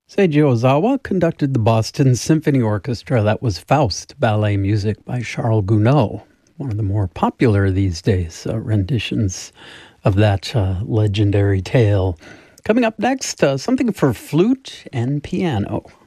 Seiji Ozawa conducted the Boston Symphony Orchestra. That was Faust, ballet music by Charles Gounod, one of the more popular these days, renditions of that legendary tale. Coming up next, something for flute and piano.